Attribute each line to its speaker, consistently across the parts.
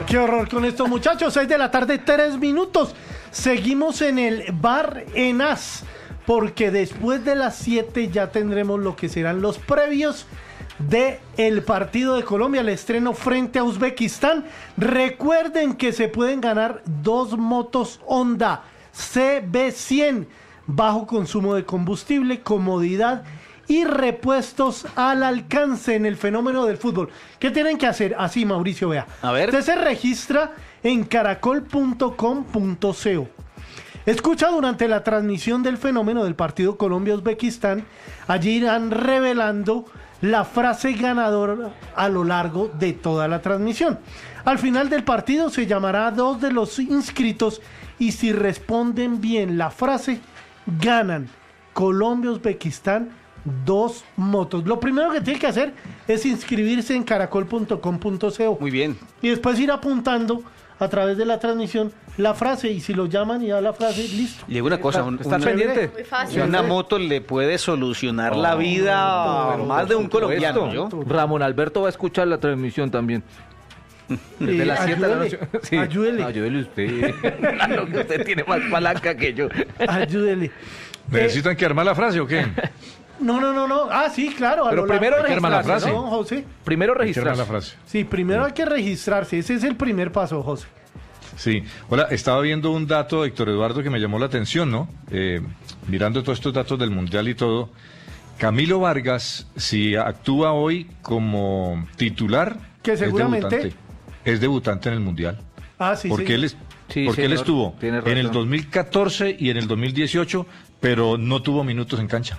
Speaker 1: Qué horror con estos muchachos. 6 de la tarde, 3 minutos. Seguimos en el Bar Enaz, porque después de las 7 ya tendremos lo que serán los previos de el partido de Colombia, el estreno frente a Uzbekistán. Recuerden que se pueden ganar 2 motos Honda CB100, bajo consumo de combustible, comodidad y repuestos al alcance en el fenómeno del fútbol. ¿Qué tienen que hacer? Así, Mauricio, vea.
Speaker 2: A ver.
Speaker 1: Usted se registra en caracol.com.co. Escucha durante la transmisión del fenómeno del partido Colombia-Uzbekistán. Allí irán revelando la frase ganadora a lo largo de toda la transmisión. Al final del partido se llamará a 2 de los inscritos y si responden bien la frase, ganan Colombia-Uzbekistán 2 motos. Lo primero que tiene que hacer es inscribirse en caracol.com.co.
Speaker 2: Muy bien.
Speaker 1: Y después ir apuntando a través de la transmisión la frase, y si lo llaman y da la frase, listo.
Speaker 2: Le digo una cosa,
Speaker 3: ¿Está pendiente?
Speaker 4: Muy fácil.
Speaker 2: una moto le puede solucionar la vida a más de un colombiano, ¿yo?
Speaker 3: Ramón Alberto va a escuchar la transmisión también. Desde las 7 de la noche. Sí.
Speaker 1: Ayúdele.
Speaker 3: Ayúdele usted. Claro que usted tiene más palanca que yo.
Speaker 1: Ayúdele.
Speaker 5: ¿Necesitan que armar la frase o qué?
Speaker 1: No. Ah, sí, claro.
Speaker 3: Pero primero
Speaker 5: hay que armar la
Speaker 1: registrarse,
Speaker 5: frase.
Speaker 1: ¿no, José?
Speaker 3: Primero
Speaker 5: Hay que armar
Speaker 3: registrarse.
Speaker 5: la frase.
Speaker 1: Sí, primero hay que registrarse. Ese es el primer paso, José.
Speaker 5: Sí. Hola, estaba viendo un dato, Héctor Eduardo, que me llamó la atención, ¿no? Mirando todos estos datos del Mundial y todo. Camilo Vargas, si actúa hoy como titular,
Speaker 1: Que seguramente
Speaker 5: es debutante en el Mundial.
Speaker 1: Ah, sí,
Speaker 5: Porque
Speaker 1: sí.
Speaker 5: él
Speaker 3: señor,
Speaker 5: estuvo
Speaker 3: tiene
Speaker 5: en el
Speaker 3: razón.
Speaker 5: 2014 y en el 2018, pero no tuvo minutos en cancha.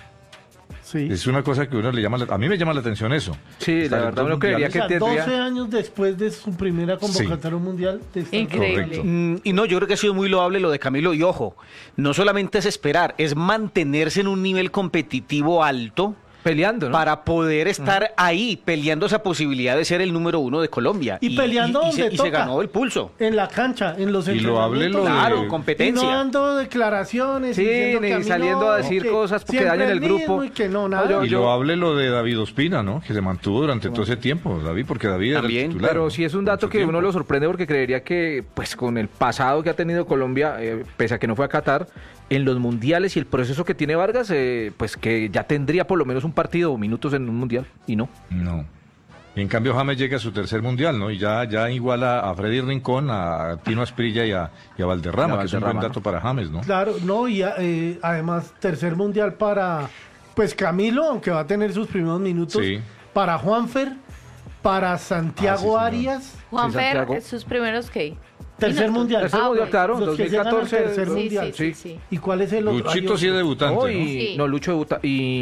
Speaker 1: Sí.
Speaker 5: Es una cosa que uno le llama, a mí me llama la atención eso.
Speaker 3: Sí,
Speaker 5: Estar
Speaker 3: la
Speaker 5: en
Speaker 3: verdad
Speaker 5: dos
Speaker 3: uno creería
Speaker 1: O
Speaker 3: que
Speaker 1: sea,
Speaker 3: tendría...
Speaker 1: 12 años después de su primera convocatoria mundial. de estar-
Speaker 4: Increíble.
Speaker 5: Correcto.
Speaker 2: Y no, yo creo que ha sido muy loable lo de Camilo, y ojo, no solamente es esperar, es mantenerse en un nivel competitivo alto
Speaker 3: peleando, ¿no?
Speaker 2: para poder estar ahí peleando esa posibilidad de ser el número 1 de Colombia.
Speaker 1: Y peleando donde
Speaker 2: se
Speaker 1: toca.
Speaker 2: ganó el pulso.
Speaker 1: En la cancha, en los
Speaker 5: Y lo hable
Speaker 1: entrenamientos.
Speaker 5: lo de-
Speaker 2: Claro,
Speaker 1: Y no
Speaker 2: competencia.
Speaker 1: dando declaraciones.
Speaker 3: Sí,
Speaker 1: diciendo que
Speaker 3: ni
Speaker 1: a mí
Speaker 3: saliendo
Speaker 1: no,
Speaker 3: a decir
Speaker 1: que
Speaker 3: cosas que
Speaker 1: siempre
Speaker 3: dañen el grupo.
Speaker 1: mismo y que no, nada.
Speaker 3: No,
Speaker 5: Y lo hable lo de David Ospina, ¿no? Que se mantuvo durante todo ese tiempo, David, porque David era
Speaker 2: También,
Speaker 5: el titular.
Speaker 3: Pero
Speaker 5: ¿no?
Speaker 3: sí es un dato
Speaker 5: Mucho
Speaker 3: que uno
Speaker 5: tiempo.
Speaker 3: lo sorprende porque creería que, pues con el pasado que ha tenido Colombia, pese a que no fue a Qatar, en los mundiales y el proceso que tiene Vargas, pues que ya tendría por lo menos un partido o minutos en un mundial, y no.
Speaker 5: No. Y en cambio James llega a su tercer mundial, ¿no? Y ya iguala a Freddy Rincón, a Tino Asprilla y a Valderrama, que es un buen dato para James, ¿no?
Speaker 1: Claro, no, y además tercer mundial para, pues Camilo, aunque va a tener sus primeros minutos,
Speaker 5: Sí.
Speaker 1: para Juanfer, para Santiago
Speaker 5: Ah, sí, señor.
Speaker 1: Arias,
Speaker 4: Juanfer,
Speaker 3: Santiago.
Speaker 4: sus primeros, ¿qué?
Speaker 1: tercer
Speaker 4: Minutos.
Speaker 1: mundial.
Speaker 3: Tercer
Speaker 4: Ah,
Speaker 3: mundial,
Speaker 4: ok.
Speaker 3: claro,
Speaker 1: Los que llegan al
Speaker 3: 2014.
Speaker 1: tercer
Speaker 4: Sí,
Speaker 1: mundial.
Speaker 4: sí.
Speaker 1: ¿Y cuál es el otro?
Speaker 5: Luchito
Speaker 1: Hay
Speaker 5: sí es
Speaker 1: otro.
Speaker 5: debutante,
Speaker 3: No,
Speaker 5: ¿no?
Speaker 4: Sí.
Speaker 3: no, Lucho debuta,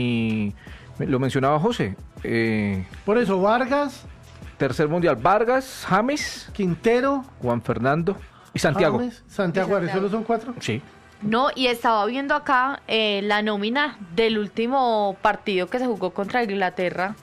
Speaker 3: y lo mencionaba José,
Speaker 1: Por eso, Vargas,
Speaker 3: tercer mundial, Vargas, James,
Speaker 1: Quintero,
Speaker 3: Juan Fernando y Santiago.
Speaker 1: James, Santiago Arias, ¿solo son 4?
Speaker 3: Sí.
Speaker 4: No, y estaba viendo acá la nómina del último partido que se jugó contra Inglaterra.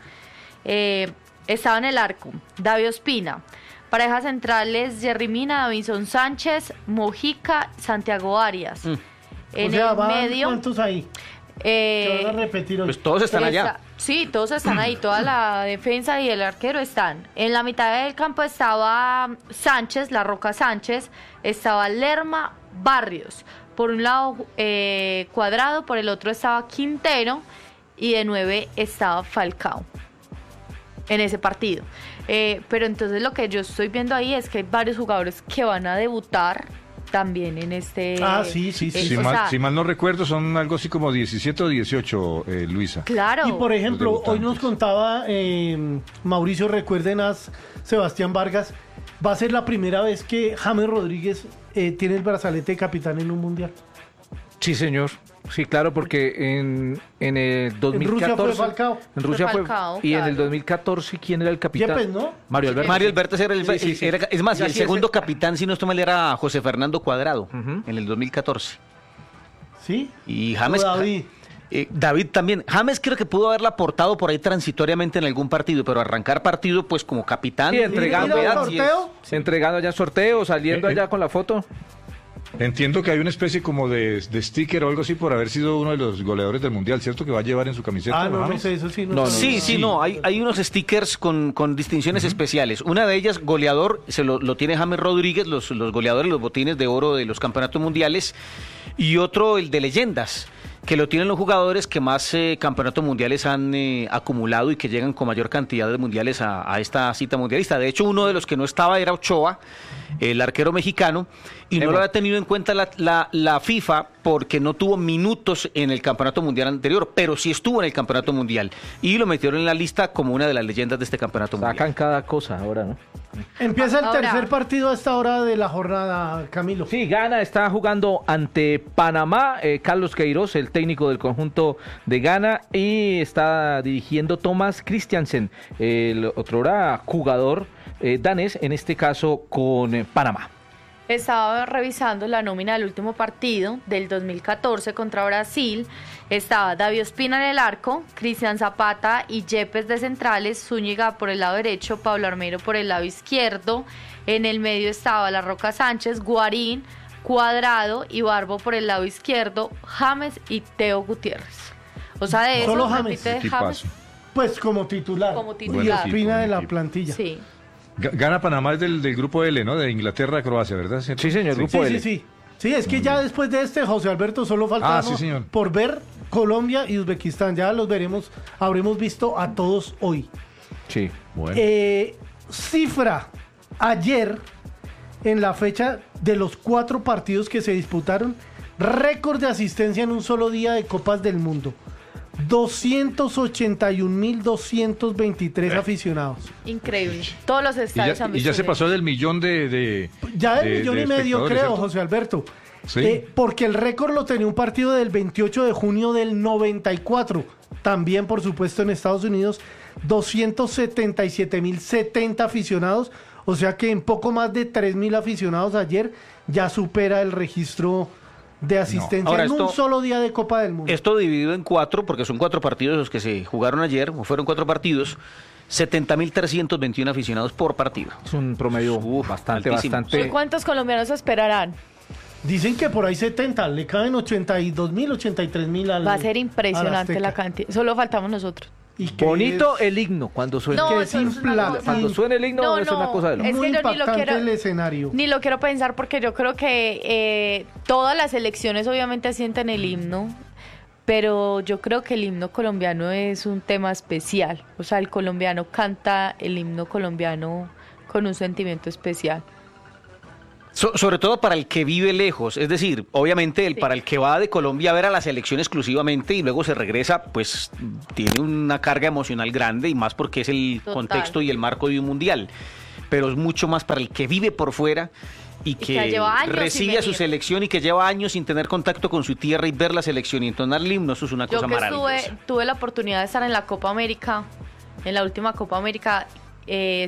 Speaker 4: Estaba en el arco David Ospina, parejas centrales Jerry Mina, Davinson Sánchez, Mojica, Santiago Arias. En
Speaker 1: O sea,
Speaker 4: el
Speaker 1: van,
Speaker 4: medio,
Speaker 1: ¿cuántos ahí? Que van a repetir hoy.
Speaker 2: Pues todos están allá.
Speaker 4: Sí, todos están ahí, toda la defensa y el arquero están. En la mitad del campo estaba Sánchez, La Roca Sánchez, estaba Lerma, Barrios. Por un lado Cuadrado, por el otro estaba Quintero y de 9 estaba Falcao en ese partido. Pero entonces lo que yo estoy viendo ahí es que hay varios jugadores que van a debutar también en este...
Speaker 1: Ah, sí, sí, sí.
Speaker 5: Si
Speaker 4: o
Speaker 5: mal,
Speaker 4: sea,
Speaker 5: si mal no recuerdo, son algo así como 17 o 18, Luisa.
Speaker 4: Claro.
Speaker 1: Y por ejemplo,
Speaker 5: Los
Speaker 1: hoy nos contaba Mauricio, recuerden a Sebastián Vargas, va a ser la primera vez que James Rodríguez tiene el brazalete de capitán en un mundial.
Speaker 3: Sí, señor. Sí, claro, porque en el 2014...
Speaker 1: Rusia fue Falcao.
Speaker 3: En Rusia
Speaker 4: Fue
Speaker 3: fue...
Speaker 4: Falcao,
Speaker 3: Y en el
Speaker 4: claro.
Speaker 3: 2014, ¿quién era el capitán?
Speaker 1: Yepes, ¿no?
Speaker 3: Mario Alberto.
Speaker 2: Mario Alberto era el...
Speaker 3: Sí, sí.
Speaker 2: era- es más,
Speaker 3: Y
Speaker 2: y el
Speaker 3: así
Speaker 2: segundo
Speaker 3: es-
Speaker 2: capitán, si no estoy mal, era José Fernando Cuadrado,
Speaker 3: Ujú.
Speaker 2: en el 2014.
Speaker 1: ¿Sí?
Speaker 2: Y James...
Speaker 1: O David.
Speaker 2: David también. James creo que pudo haberla aportado por ahí transitoriamente en algún partido, pero arrancar partido pues como capitán.
Speaker 3: Sí, entregando
Speaker 1: ¿Ir al
Speaker 3: ya,
Speaker 1: sorteo?
Speaker 3: Entregando ya sorteo, saliendo
Speaker 5: Eh,
Speaker 3: allá con la foto.
Speaker 5: Entiendo que hay una especie como de sticker o algo así por haber sido uno de los goleadores del Mundial, ¿cierto? Que va a llevar en su camiseta.
Speaker 1: Ah, no
Speaker 5: James.
Speaker 1: sé, eso sí.
Speaker 2: Hay unos stickers con distinciones especiales. Una de ellas, goleador, lo tiene James Rodríguez, los goleadores, los botines de oro de los campeonatos mundiales, y otro, el de leyendas, que lo tienen los jugadores que más campeonatos mundiales han acumulado y que llegan con mayor cantidad de mundiales a esta cita mundialista. De hecho, uno de los que no estaba era Ochoa, el arquero mexicano, y no lo había tenido en cuenta la FIFA porque no tuvo minutos en el campeonato mundial anterior, pero sí estuvo en el campeonato mundial y lo metieron en la lista como una de las leyendas de este campeonato mundial.
Speaker 3: Sacan cada cosa ahora, ¿no?
Speaker 1: Empieza el
Speaker 4: Ahora.
Speaker 1: tercer partido a esta hora de la jornada, Camilo.
Speaker 3: Sí, Ghana está jugando ante Panamá. Carlos Queiroz, el técnico del conjunto de Ghana, y está dirigiendo Thomas Christiansen, el otrora jugador danés, en este caso con Panamá.
Speaker 4: Estaba revisando la nómina del último partido del 2014 contra Brasil. Estaba David Ospina en el arco, Cristian Zapata y Yepes de centrales, Zúñiga por el lado derecho, Pablo Armero por el lado izquierdo. En el medio estaba La Roca Sánchez, Guarín, Cuadrado y Barbo por el lado izquierdo, James y Teo Gutiérrez. O sea, de
Speaker 1: Solo
Speaker 4: eso,
Speaker 1: James.
Speaker 4: repite James.
Speaker 5: Tipazo.
Speaker 1: Pues como titular.
Speaker 4: Como titular.
Speaker 1: Y
Speaker 4: Buen
Speaker 5: equipo,
Speaker 1: Ospina de
Speaker 5: buen
Speaker 1: la
Speaker 5: equipo.
Speaker 1: plantilla.
Speaker 4: Sí.
Speaker 5: Gana Panamá es del grupo L, ¿no? De Inglaterra a Croacia, ¿verdad?
Speaker 3: Sí, señor, grupo
Speaker 1: Sí,
Speaker 3: L.
Speaker 1: sí. Sí, es que ya después de este, José Alberto, solo falta
Speaker 5: sí, señor.
Speaker 1: por ver Colombia y Uzbekistán. Ya los veremos, habremos visto a todos hoy.
Speaker 3: Sí.
Speaker 5: Bueno.
Speaker 1: Cifra, ayer, en la fecha de los 4 partidos que se disputaron, récord de asistencia en un solo día de Copas del Mundo. 281.223 aficionados.
Speaker 4: Increíble. Todos los estadios han
Speaker 5: Y
Speaker 4: visto
Speaker 5: ya se
Speaker 4: eso.
Speaker 5: pasó del millón de
Speaker 1: Ya del millón y medio,
Speaker 5: espectadores,
Speaker 1: creo,
Speaker 5: ¿cierto?
Speaker 1: José Alberto.
Speaker 5: Sí.
Speaker 1: Porque el récord lo tenía un partido del 28 de junio del 94. También, por supuesto, en Estados Unidos, 277.070 aficionados. O sea que en poco más de 3.000 aficionados ayer ya supera el registro de asistencia
Speaker 2: Ahora,
Speaker 1: en un solo día de Copa del Mundo.
Speaker 2: Esto dividido en 4, porque son 4 partidos los que se jugaron ayer, o fueron 4 partidos, 70.321 aficionados por partido.
Speaker 3: Es un promedio bastante.
Speaker 4: ¿Y cuántos colombianos esperarán?
Speaker 1: Dicen que por ahí 70, le caben 82.000, 83.000 al
Speaker 4: Va a ser
Speaker 1: al
Speaker 4: impresionante la
Speaker 1: Azteca.
Speaker 4: cantidad. Solo faltamos nosotros.
Speaker 1: Y que
Speaker 3: Bonito
Speaker 1: es-
Speaker 3: el himno cuando suena.
Speaker 4: No,
Speaker 1: que
Speaker 4: eso
Speaker 1: es
Speaker 4: es una
Speaker 1: impla-
Speaker 4: cosa.
Speaker 3: Cuando suena el himno
Speaker 4: No,
Speaker 3: es una
Speaker 4: no.
Speaker 3: cosa de loco.
Speaker 4: Es
Speaker 1: muy
Speaker 4: que yo ni lo
Speaker 1: impactante
Speaker 4: quiero-
Speaker 1: el escenario.
Speaker 4: Ni lo quiero pensar porque yo creo que todas las elecciones obviamente sienten el himno, pero yo creo que el himno colombiano es un tema especial. O sea, el colombiano canta el himno colombiano con un sentimiento especial.
Speaker 2: Sobre todo para el que vive lejos, es decir, obviamente
Speaker 4: Sí.
Speaker 2: para el que va de Colombia a ver a la selección exclusivamente y luego se regresa, pues tiene una carga emocional grande y más porque es el
Speaker 4: Total.
Speaker 2: contexto y el marco de un mundial. Pero es mucho más para el que vive por fuera y
Speaker 4: que
Speaker 2: que
Speaker 4: lleva años
Speaker 2: recibe
Speaker 4: sin
Speaker 2: a su
Speaker 4: venir.
Speaker 2: selección y que lleva años sin tener contacto con su tierra y ver la selección y entonar el himno, eso es una
Speaker 4: Yo
Speaker 2: cosa
Speaker 4: que
Speaker 2: maravillosa.
Speaker 4: tuve la oportunidad de estar en la Copa América, en la última Copa América,